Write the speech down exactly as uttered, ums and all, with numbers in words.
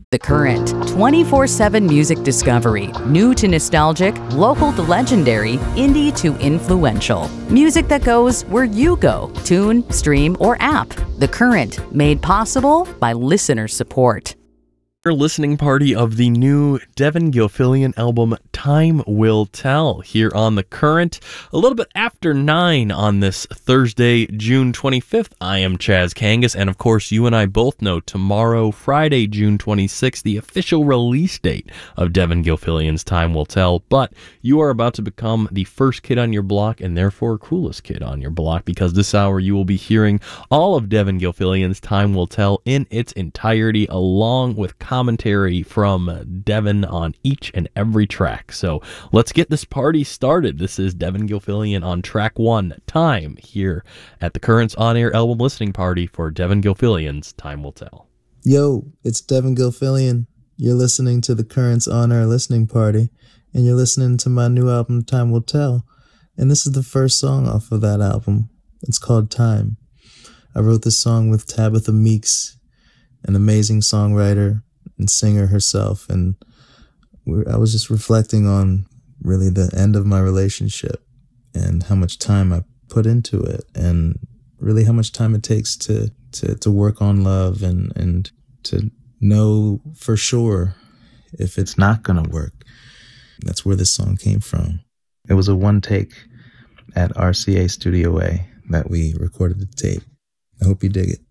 The Current, twenty-four seven music discovery. New to nostalgic, local to legendary, indie to influential. Music that goes where you go. Tune, stream, or app. The Current, made possible by listener support. Listening party of the new Devin Gilfillian album Time Will Tell here on The Current, a little bit after nine on this Thursday, June twenty-fifth. I am Chaz Kangas, and of course you and I both know tomorrow, Friday, June twenty-sixth, the official release date of Devin Gilfillian's Time Will Tell, but you are about to become the first kid on your block and therefore coolest kid on your block, because this hour you will be hearing all of Devin Gilfillian's Time Will Tell in its entirety, along with commentary from Devin on each and every track. So let's get this party started. This is Devin Gilfillian on track one, Time, here at the Current's on-air album listening party for Devin Gilfillian's Time Will Tell. Yo, it's Devin Gilfillian. You're listening to the Current's on-air listening party, and you're listening to my new album, Time Will Tell. And this is the first song off of that album. It's called Time. I wrote this song with Tabitha Meeks, an amazing songwriter and singer herself, and we I was just reflecting on really the end of my relationship and how much time I put into it, and really how much time it takes to to, to work on love and, and to know for sure if it's not gonna work. That's where this song came from. It was a one take at R C A Studio A that we recorded the tape. I hope you dig it.